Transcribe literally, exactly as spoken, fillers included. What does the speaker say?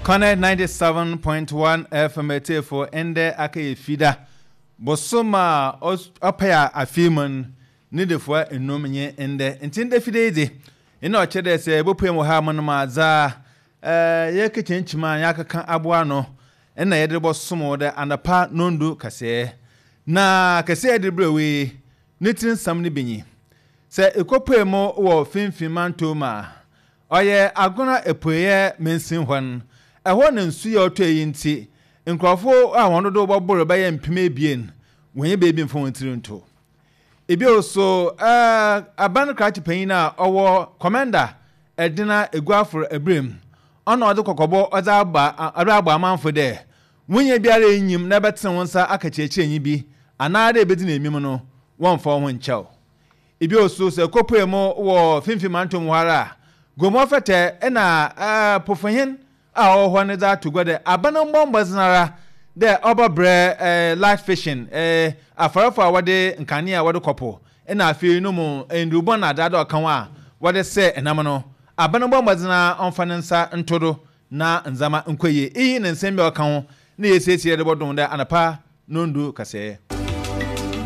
Connect ninety-seven point one F M for ende ake fida bosoma opaya afimun nidefo enomnye ende ntinde fidede ina ochede se bopem ha manoma za eh ye kichenchima yakaka aboa no ena yede bosomo de anapa nondu kase na kase yede brewe nitin sam ne benyi se ekopem wo finfimanto ma oye agona epoye mensin hwan ehwo ne nsu ye oto yi nti nkrofo a wono do boboro ba ye mpime bien wonye bebi mfo ntiri nto ebi oso eh aban krachi panina owo commander edina eguafro ebrem ona ode kokobo oza agba ara agba amanfo de wonye biara enyim na beten wonsa akacheche enyi bi anade ebedi na emim no wonfo ho nchao ebi oso se kopemo wo finfimantom wara gomo fete ena eh pofohin a ohwo ne za tugode abana mbombazinara de obabre eh light fishing eh afarafa wade nkane a wade kopo ena afi no mu endubo na dada kanwa wade se enam no abana mbomazina onfanensa ntodo na nzama nkoye iyi ne nsembe okan na yesiesie de bodon de anapa nondu kase